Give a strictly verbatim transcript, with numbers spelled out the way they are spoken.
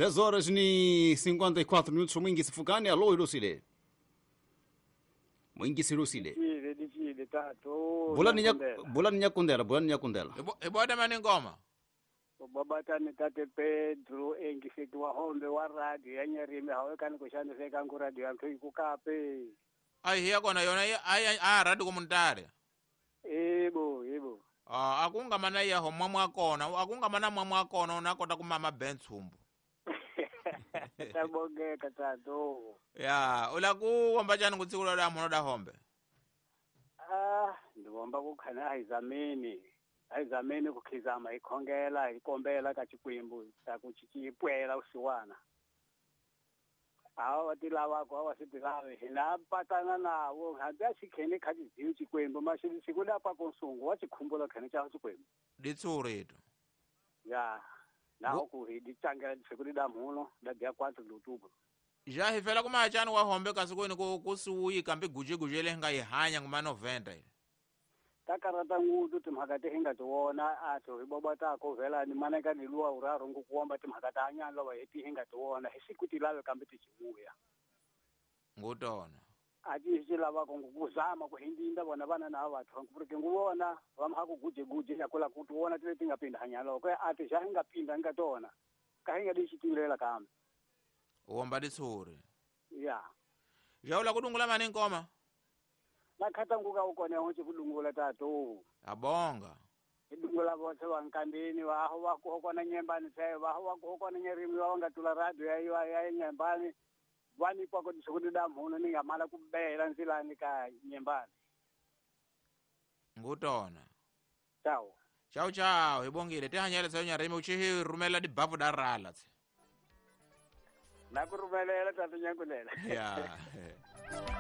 dez horas ni cinquenta e quatro minutos. Mwingi Sifukani. Alô, Irusile. Mwingi Sirusile. Dicile, dicile, tato. Bulani nya bulani nyakundela, bulani nyakundela. Ibota mani ngoma. Babata ni tate Pedro engifiki wa hombe wa radio ya Nyarimi hawekani kushani seka ngu radio ya mtu kukape. Ai hiya kona yona ai a radio komunitari. Ebo, ebo. Ah akunga mana ya ho mwamwa kona, akunga mana mwamwa kona unakota kumama Bentsumbu. Tabogeka tato. Ya, ula ku wambachani kutsikulo la mono da hombe. Ah, ndiwomba kukhana haizameni. Haizameni kukhizama ikhongela ikombela kachikwimbu takuchipwela usiwana. Awa tilava ko awasitilave hina patana nawo hada sikhene khadi ziu chikwembu mashili sikula pa konsungu wachikhumbula khane cha chikwembu Ditsureto. ya nawo ku hidi tanga sikuli da muno da dia kwathu lutubu Ja hifela kuma achani wa hombe kasikweni ku kusuyi kambe guje guje le nga ihanya nguma noventa ile. takarata ngudu timhakate hinga tuona atho hibobata ko vela ni maneka ni luwa uraro ngokuomba timhakata anyalo wa heti hinga tuona hisikuti lawe kambe tichimuya Ngutona. ati silava kunguzama kuhindinda bona bana na abathu ngurike ngubona bamhaku guje guje yakula kutuona tile tingapinda hanyalo kwa ati janga pinda ngatona kahinga dishitilela kambe Uomba ditsure. ya Jaula kudungula mani ngoma. nakhata nguka ukone honche kudungula tato Abonga. idungula bothe wankandini waho wakukona nyembani tsayo waho wakukona nyerimi wangatula radio yayo ya nyembani wani kwa ko disukudida mhuno ningamala kubela nzilani ka nyembani Ngutona. ciao Ciao ciao, ibongile tehanyele tsayo nyareme uchihi rumela di bavu darala tse. nakurumelela tatu nyangulela Ya.